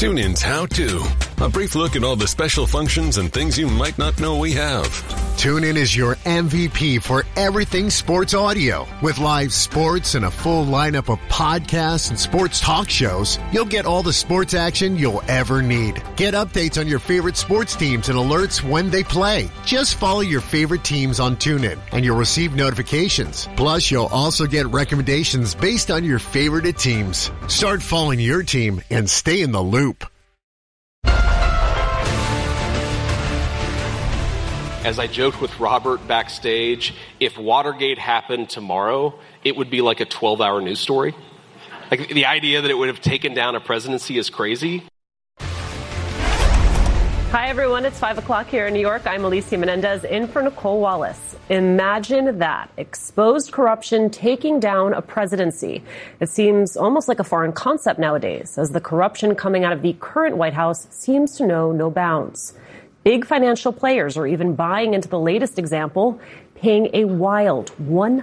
TuneIn's How To. A brief look at all the special functions and things you might not know we have. TuneIn is your MVP for everything sports audio. With live sports and a full lineup of podcasts and sports talk shows, you'll get all the sports action you'll ever need. Get updates on your favorite sports teams and alerts when they play. Just follow your favorite teams on TuneIn and you'll receive notifications. Plus, you'll also get recommendations based on your favorite teams. Start following your team and stay in the loop. As I joked with Robert backstage, if Watergate happened tomorrow, it would be like a 12-hour news story. Like, the idea that it would have taken down a presidency is crazy. Hi, everyone. It's 5 o'clock here in New York. I'm Alicia Menendez in for Nicole Wallace. Imagine that. Exposed corruption taking down a presidency. It seems almost like a foreign concept nowadays, as the corruption coming out of the current White House seems to know no bounds. Big financial players are even buying into the latest example, paying a wild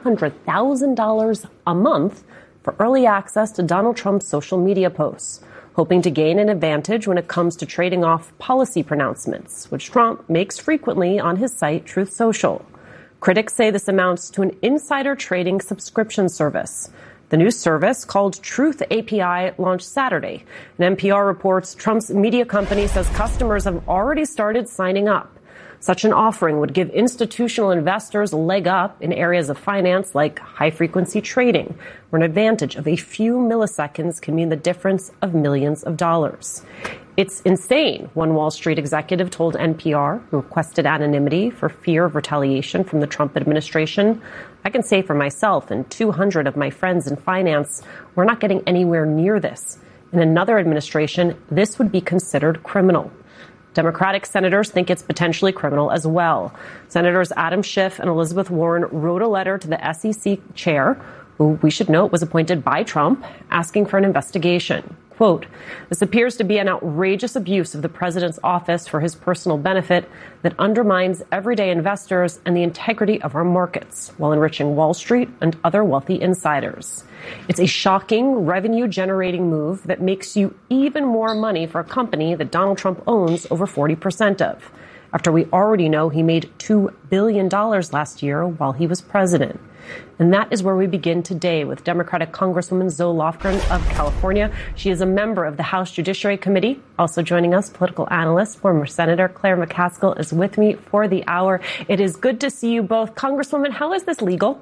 $100,000 a month for early access to Donald Trump's social media posts, hoping to gain an advantage when it comes to trading off policy pronouncements, which Trump makes frequently on his site, Truth Social. Critics say this amounts to an insider trading subscription service. The new service, called Truth API, launched Saturday. And NPR reports Trump's media company says customers have already started signing up. Such an offering would give institutional investors a leg up in areas of finance like high-frequency trading, where an advantage of a few milliseconds can mean the difference of millions of dollars. It's insane, one Wall Street executive told NPR, who requested anonymity for fear of retaliation from the Trump administration. I can say for myself and 200 of my friends in finance, we're not getting anywhere near this. In another administration, this would be considered criminal. Democratic senators think it's potentially criminal as well. Senators Adam Schiff and Elizabeth Warren wrote a letter to the SEC chair, who we should note was appointed by Trump, asking for an investigation. Quote, this appears to be an outrageous abuse of the president's office for his personal benefit that undermines everyday investors and the integrity of our markets while enriching Wall Street and other wealthy insiders. It's a shocking revenue-generating move that makes you even more money for a company that Donald Trump owns over 40% of, after we already know he made $2 billion last year while he was president. And that is where we begin today with Democratic Congresswoman Zoe Lofgren of California. She is a member of the House Judiciary Committee. Also joining us, political analyst, former Senator Claire McCaskill is with me for the hour. It is good to see you both. Congresswoman, how is this legal?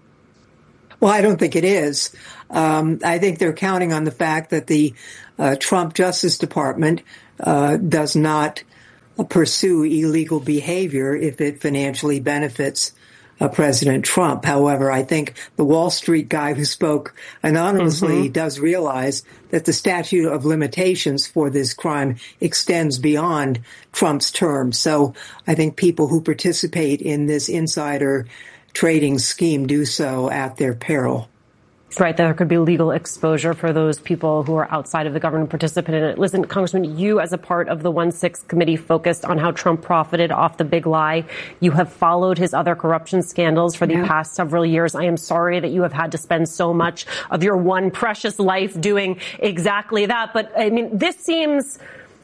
Well, I don't think it is. I think they're counting on the fact that the Trump Justice Department does not pursue illegal behavior if it financially benefits President Trump. However, I think the Wall Street guy who spoke anonymously does realize that the statute of limitations for this crime extends beyond Trump's term. So I think people who participate in this insider trading scheme do so at their peril. Right, there could be legal exposure for those people who are outside of the government participant in it. Listen, Congressman, you as a part of the 1-6 committee focused on how Trump profited off the big lie. You have followed his other corruption scandals for the past several years. I am sorry that you have had to spend so much of your one precious life doing exactly that. But I mean, this seems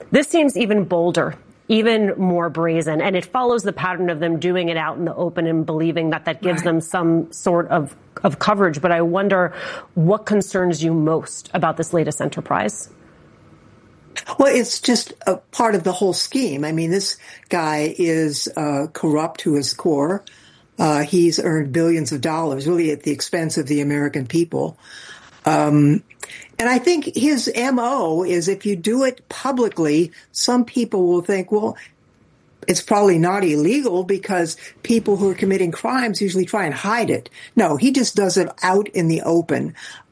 even bolder, even more brazen, and it follows the pattern of them doing it out in the open and believing that gives them some sort of coverage. But I wonder what concerns you most about this latest enterprise. Well, it's just a part of the whole scheme. I mean, this guy is corrupt to his core. He's earned billions of dollars, really at the expense of the American people. And I think his MO is if you do it publicly, some people will think, well, it's probably not illegal because people who are committing crimes usually try and hide it. No, he just does it out in the open.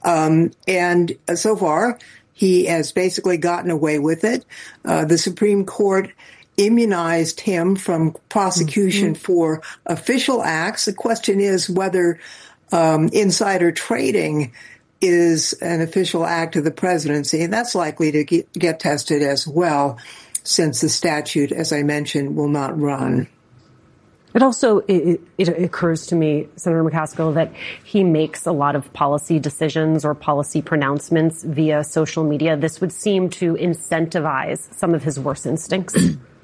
And so far, he has basically gotten away with it. The Supreme Court immunized him from prosecution for official acts. The question is whether insider trading is an official act of the presidency, and that's likely to get tested as well, since the statute, as I mentioned, will not run. It also it occurs to me, Senator McCaskill, that he makes a lot of policy decisions or policy pronouncements via social media. This would seem to incentivize some of his worst instincts.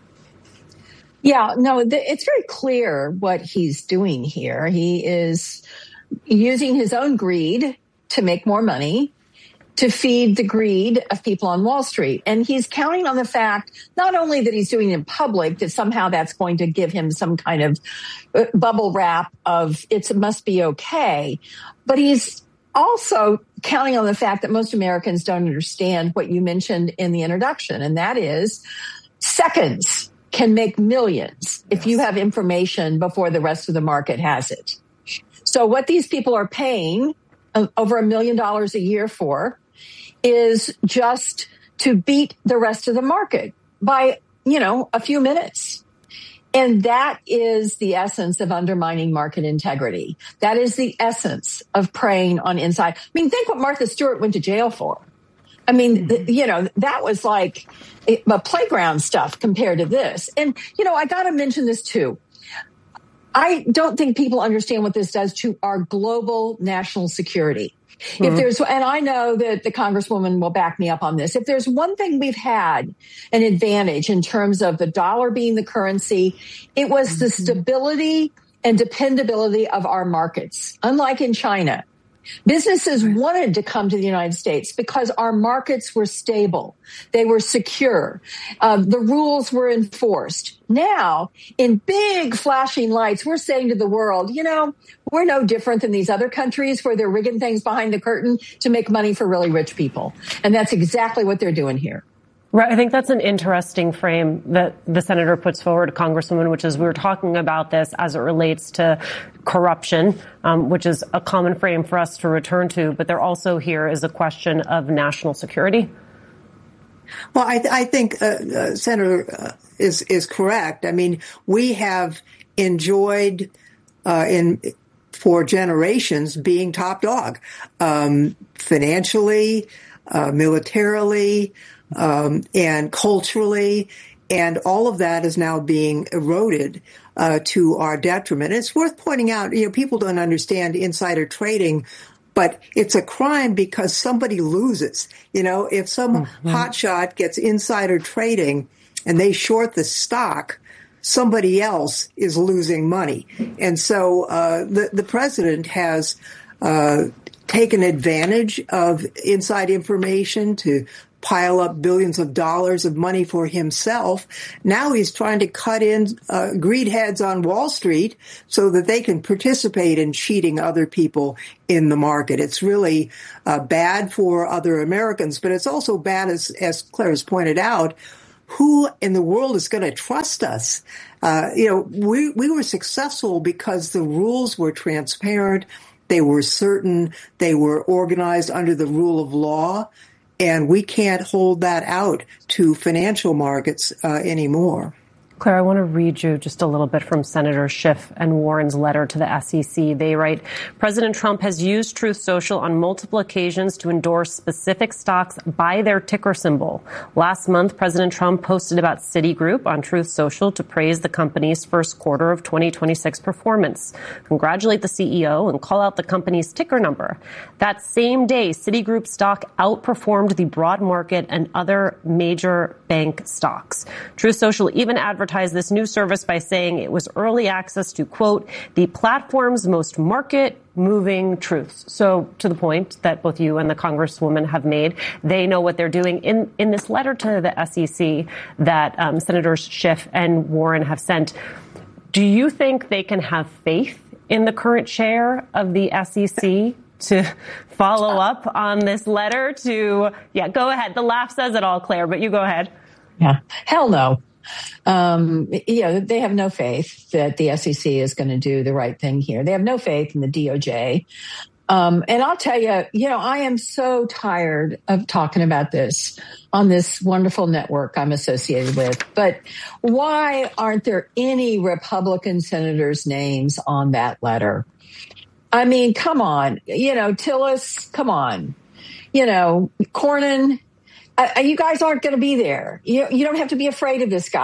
Yeah, no, it's very clear what he's doing here. He is using his own greed to make more money, to feed the greed of people on Wall Street. And he's counting on the fact not only that he's doing it in public, that somehow that's going to give him some kind of bubble wrap of it must be okay, but he's also counting on the fact that most Americans don't understand what you mentioned in the introduction, and that is seconds can make millions if you have information before the rest of the market has it. So what these people are paying over $1 million a year for is just to beat the rest of the market by, a few minutes. And that is the essence of undermining market integrity. That is the essence of preying on inside. I mean, think what Martha Stewart went to jail for. I mean, that was like a playground stuff compared to this. And, I got to mention this too. I don't think people understand what this does to our global national security. If there's, and I know that the Congresswoman will back me up on this, if there's one thing we've had an advantage in terms of the dollar being the currency, it was the stability and dependability of our markets. Unlike in China, businesses wanted to come to the United States because our markets were stable. They were secure. The rules were enforced. Now, in big flashing lights, we're saying to the world, we're no different than these other countries where they're rigging things behind the curtain to make money for really rich people. And that's exactly what they're doing here. Right. I think that's an interesting frame that the senator puts forward, Congresswoman, which is we're talking about this as it relates to corruption, which is a common frame for us to return to. But there also here is a question of national security. Well, I think Senator is correct. I mean, we have enjoyed for generations being top dog, financially, militarily, and culturally, and all of that is now being eroded to our detriment. It's worth pointing out, people don't understand insider trading, but it's a crime because somebody loses. If some hotshot gets insider trading and they short the stock, somebody else is losing money. And so the president has taken advantage of inside information to pile up billions of dollars of money for himself. Now he's trying to cut in greed heads on Wall Street so that they can participate in cheating other people in the market. It's really bad for other Americans, but it's also bad, as Claire has pointed out. Who in the world is going to trust us? We were successful because the rules were transparent. They were certain. They were organized under the rule of law. And we can't hold that out to financial markets anymore. Claire, I want to read you just a little bit from Senator Schiff and Warren's letter to the SEC. They write, President Trump has used Truth Social on multiple occasions to endorse specific stocks by their ticker symbol. Last month, President Trump posted about Citigroup on Truth Social to praise the company's first quarter of 2026 performance, congratulate the CEO, and call out the company's ticker number. That same day, Citigroup stock outperformed the broad market and other major bank stocks. Truth Social even advertised this new service by saying it was early access to, quote, the platform's most market-moving truths. So to the point that both you and the Congresswoman have made, they know what they're doing. In this letter to the SEC that Senators Schiff and Warren have sent, do you think they can have faith in the current chair of the SEC to follow up on this letter go ahead. The laugh says it all, Claire, but you go ahead. Yeah. Hell no. They have no faith that the SEC is going to do the right thing here. They have no faith in the DOJ. And I'll tell you, I am so tired of talking about this on this wonderful network I'm associated with. But why aren't there any Republican senators' names on that letter? I mean, come on, Tillis, come on, Cornyn. You guys aren't going to be there. You don't have to be afraid of this guy.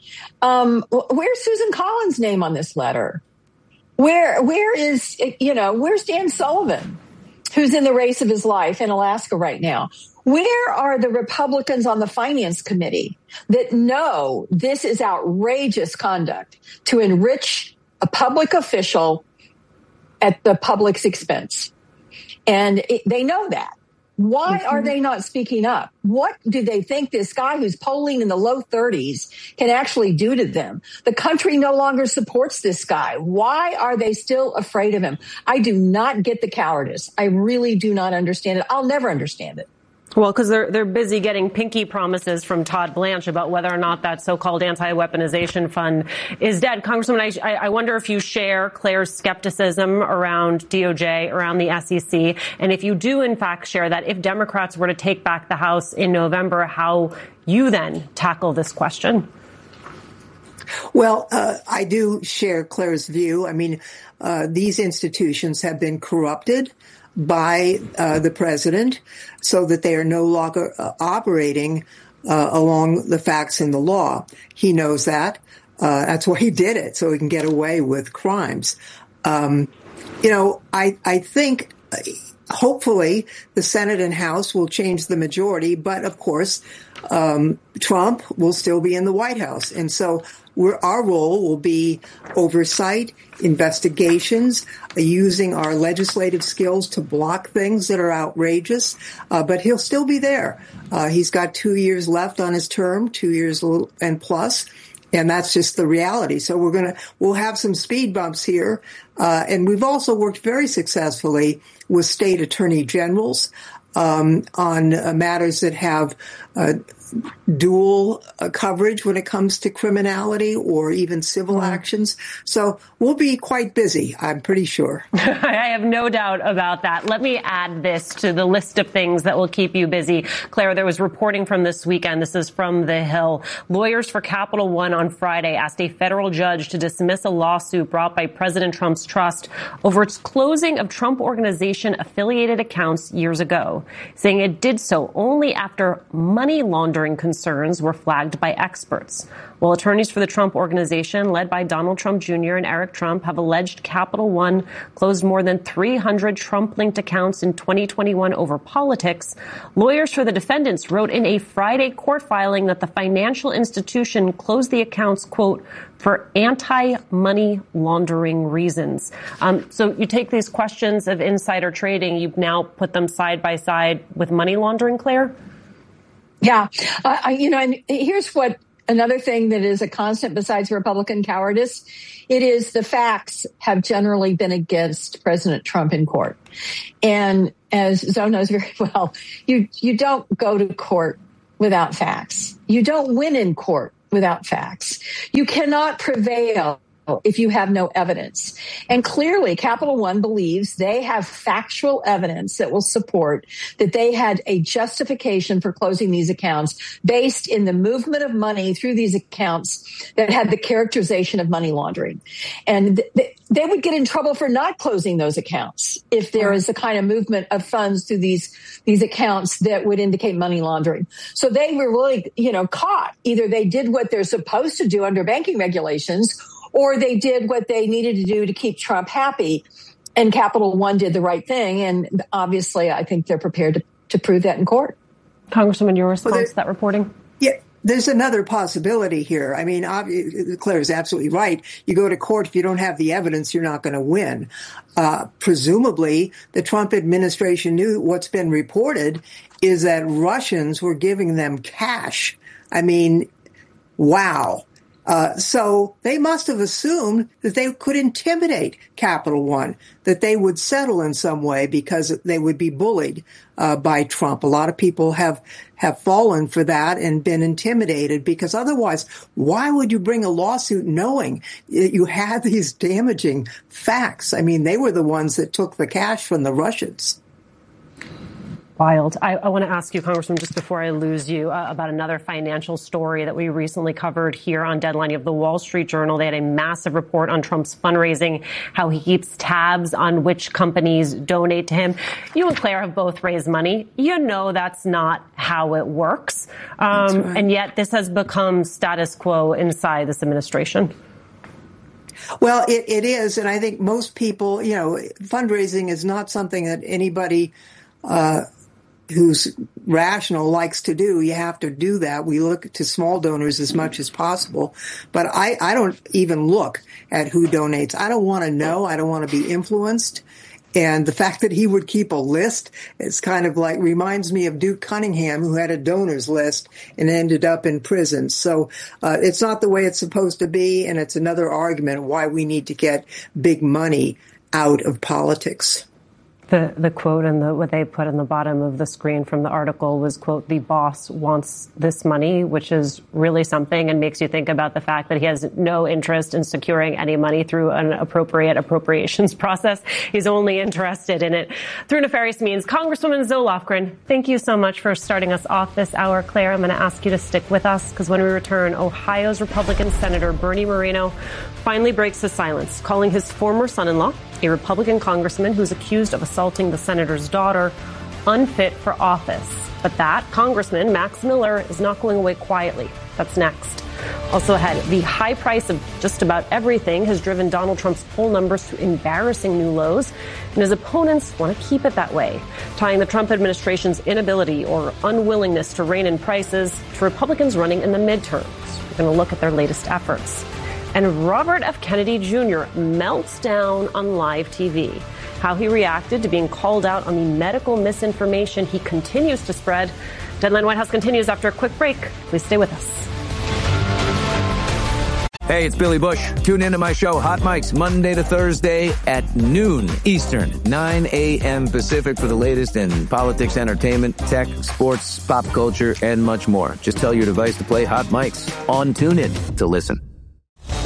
Where's Susan Collins' name on this letter? Where's Dan Sullivan, who's in the race of his life in Alaska right now? Where are the Republicans on the Finance Committee that know this is outrageous conduct to enrich a public official at the public's expense? And they know that. Why are they not speaking up? What do they think this guy who's polling in the low 30s can actually do to them? The country no longer supports this guy. Why are they still afraid of him? I do not get the cowardice. I really do not understand it. I'll never understand it. Well, because they're busy getting pinky promises from Todd Blanche about whether or not that so-called anti-weaponization fund is dead. Congresswoman, I wonder if you share Claire's skepticism around DOJ, around the SEC, and if you do, in fact, share that, if Democrats were to take back the House in November, how you then tackle this question. Well, I do share Claire's view. I mean, these institutions have been corrupted by the president so that they are no longer operating along the facts and the law. He knows that. That's why he did it, so he can get away with crimes. I think hopefully the Senate and House will change the majority, but of course, Trump will still be in the White House. And so our role will be oversight, investigations, using our legislative skills to block things that are outrageous. But he'll still be there. He's got 2 years left on his term, 2 years and plus. And that's just the reality. So we'll have some speed bumps here. And we've also worked very successfully with state attorney generals on matters that have dual coverage when it comes to criminality or even civil actions. So we'll be quite busy, I'm pretty sure. I have no doubt about that. Let me add this to the list of things that will keep you busy. Claire, there was reporting from this weekend. This is from The Hill. Lawyers for Capital One on Friday asked a federal judge to dismiss a lawsuit brought by President Trump's trust over its closing of Trump Organization affiliated accounts years ago, saying it did so only after money laundering concerns were flagged by experts. Well, attorneys for the Trump Organization, led by Donald Trump Jr. and Eric Trump, have alleged Capital One closed more than 300 Trump-linked accounts in 2021 over politics. Lawyers for the defendants wrote in a Friday court filing that the financial institution closed the accounts, quote, for anti-money laundering reasons. So you take these questions of insider trading, you've now put them side by side with money laundering, Claire? Yeah. And here's what another thing that is a constant besides Republican cowardice. It is the facts have generally been against President Trump in court. And as Zoe knows very well, you don't go to court without facts. You don't win in court without facts. You cannot prevail if you have no evidence. And clearly, Capital One believes they have factual evidence that will support that they had a justification for closing these accounts based in the movement of money through these accounts that had the characterization of money laundering. And they would get in trouble for not closing those accounts if there is the kind of movement of funds through these accounts that would indicate money laundering. So they were really, caught. Either they did what they're supposed to do under banking regulations, or they did what they needed to do to keep Trump happy, and Capital One did the right thing. And obviously, I think they're prepared to prove that in court. Congresswoman, your response to that reporting? Yeah, there's another possibility here. I mean, Claire is absolutely right. You go to court, if you don't have the evidence, you're not going to win. Presumably, the Trump administration knew what's been reported is that Russians were giving them cash. I mean, wow. So they must have assumed that they could intimidate Capital One, that they would settle in some way because they would be bullied by Trump. A lot of people have fallen for that and been intimidated, because otherwise, why would you bring a lawsuit knowing you had these damaging facts? I mean, they were the ones that took the cash from the Russians. Wild. I want to ask you, Congressman, just before I lose you, about another financial story that we recently covered here on Deadline. You have the Wall Street Journal. They had a massive report on Trump's fundraising, how he keeps tabs on which companies donate to him. You and Claire have both raised money. You know that's not how it works. Right. And yet this has become status quo inside this administration. Well, it is. And I think most people, fundraising is not something that anybody who's rational likes to do. You have to do that. We look to small donors as much as possible. But I don't even look at who donates. I don't want to know. I don't want to be influenced. And the fact that he would keep a list is kind of like reminds me of Duke Cunningham, who had a donors list and ended up in prison. So it's not the way it's supposed to be. And it's another argument why we need to get big money out of politics. The quote and what they put in the bottom of the screen from the article was, quote, "The boss wants this money," which is really something and makes you think about the fact that he has no interest in securing any money through an appropriations process. He's only interested in it through nefarious means. Congresswoman Zoe Lofgren, thank you so much for starting us off this hour. Claire, I'm going to ask you to stick with us because when we return, Ohio's Republican Senator Bernie Moreno finally breaks his silence, calling his former son-in-law, a Republican congressman who's accused of assaulting the senator's daughter, unfit for office. But that congressman, Max Miller, is not going away quietly. That's next. Also ahead, the high price of just about everything has driven Donald Trump's poll numbers to embarrassing new lows, and his opponents want to keep it that way, tying the Trump administration's inability or unwillingness to rein in prices to Republicans running in the midterms. We're going to look at their latest efforts. And Robert F. Kennedy Jr. melts down on live TV. How he reacted to being called out on the medical misinformation he continues to spread. Deadline White House continues after a quick break. Please stay with us. Hey, it's Billy Bush. Tune into my show, Hot Mics, Monday to Thursday at noon Eastern, 9 a.m. Pacific for the latest in politics, entertainment, tech, sports, pop culture, and much more. Just tell your device to play Hot Mics on TuneIn to listen.